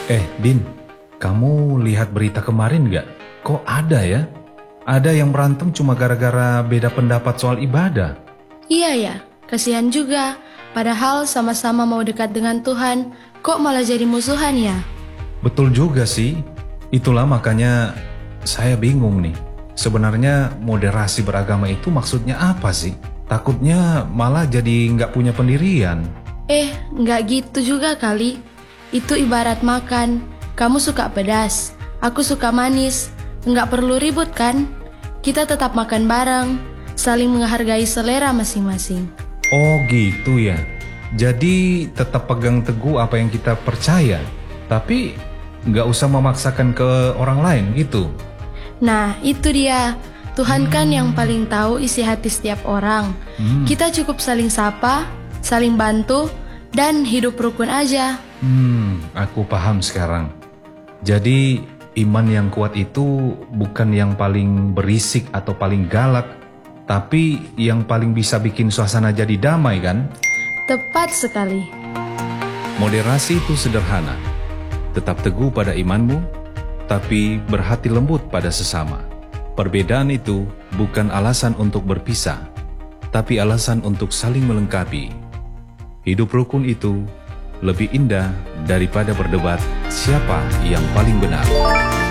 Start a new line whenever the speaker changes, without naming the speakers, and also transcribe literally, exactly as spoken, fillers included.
Eh, Din, kamu lihat berita kemarin nggak? Kok ada ya? Ada yang berantem cuma gara-gara beda pendapat soal ibadah.
Iya ya, kasihan juga. Padahal sama-sama mau dekat dengan Tuhan, kok malah jadi musuhan ya?
Betul juga sih. Itulah makanya saya bingung nih. Sebenarnya moderasi beragama itu maksudnya apa sih? Takutnya malah jadi nggak punya pendirian.
Eh, nggak gitu juga kali. Itu ibarat makan. Kamu suka pedas, aku suka manis. Nggak perlu ribut kan? Kita tetap makan bareng, saling menghargai selera masing-masing.
Oh gitu ya. Jadi tetap pegang teguh apa yang kita percaya. Tapi nggak usah memaksakan ke orang lain gitu.
Nah, itu dia. Tuhan kan yang paling tahu isi hati setiap orang.
Hmm.
Kita cukup saling sapa, saling bantu, dan hidup rukun aja.
Hmm, aku paham sekarang. Jadi iman yang kuat itu bukan yang paling berisik atau paling galak, tapi yang paling bisa bikin suasana jadi damai kan?
Tepat sekali.
Moderasi itu sederhana. Tetap teguh pada imanmu, tapi berhati lembut pada sesama. Perbedaan itu bukan alasan untuk berpisah, tapi alasan untuk saling melengkapi. Hidup rukun itu lebih indah daripada berdebat siapa yang paling benar.